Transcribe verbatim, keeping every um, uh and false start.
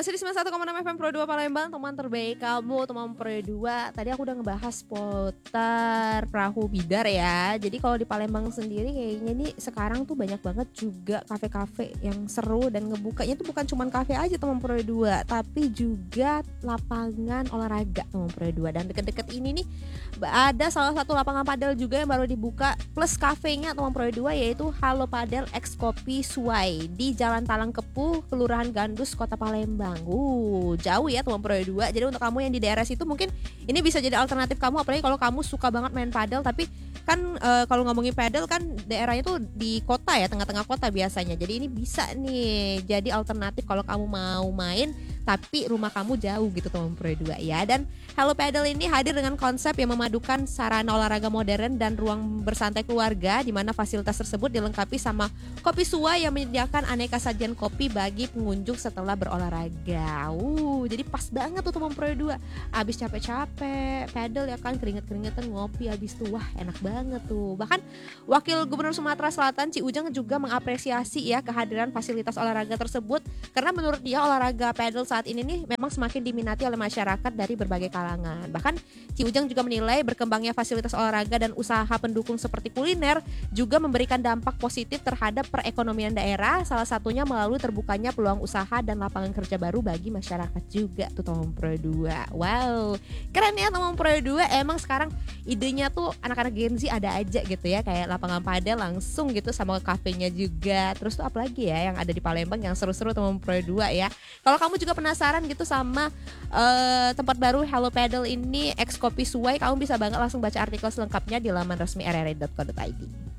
Masih di sembilan puluh satu koma enam F M Pro dua Palembang, teman terbaik kamu, teman Pro dua. Tadi aku udah ngebahas seputar perahu bidar ya. Jadi kalau di Palembang sendiri kayaknya nih sekarang tuh banyak banget juga kafe-kafe yang seru dan ngebukanya tuh bukan cuman kafe aja teman Pro dua, tapi juga lapangan olahraga teman Pro dua. Dan deket-deket ini nih ada salah satu lapangan padel juga yang baru dibuka plus kafenya teman Pro dua, yaitu Halo Padel X Kopi Suai di Jalan Talang Kepuh, Kelurahan Gandus, Kota Palembang. Uh, jauh ya teman Pro dua. Jadi untuk kamu yang di daerah situ mungkin ini bisa jadi alternatif kamu, apalagi kalau kamu suka banget main padel. Tapi kan e, kalau ngomongin padel kan daerahnya tuh di kota ya, tengah-tengah kota biasanya. Jadi ini bisa nih jadi alternatif kalau kamu mau main tapi rumah kamu jauh gitu teman Pro dua ya. Dan Halo Padel ini hadir dengan konsep yang memadukan sarana olahraga modern dan ruang bersantai keluarga, di mana fasilitas tersebut dilengkapi sama kopi suai yang menyediakan aneka sajian kopi bagi pengunjung setelah berolahraga. Uh, jadi pas banget tuh teman Pro dua. Abis capek-capek padel ya kan, keringet-keringetan ngopi abis tuh, wah enak banget tuh. Bahkan Wakil Gubernur Sumatera Selatan Ci Ujang juga mengapresiasi ya kehadiran fasilitas olahraga tersebut, karena menurut dia olahraga padel saat ini nih memang semakin diminati oleh masyarakat dari berbagai kalangan. Bahkan Ci Ujang juga menilai berkembangnya fasilitas olahraga dan usaha pendukung seperti kuliner juga memberikan dampak positif terhadap perekonomian daerah, salah satunya melalui terbukanya peluang usaha dan lapangan kerja baru bagi masyarakat juga tuh teman Pro dua. Wow, keren ya teman Pro dua. Emang sekarang idenya tuh anak-anak Gen Z ada aja gitu ya, kayak lapangan padel langsung gitu sama kafenya juga. Terus tuh apalagi ya yang ada di Palembang yang seru-seru teman Pro dua ya. Kalau kamu juga penasaran gitu sama uh, tempat baru Halo Padel ini X Kopi Suai, kamu bisa banget langsung baca artikel selengkapnya di laman resmi r r i dot co dot i d.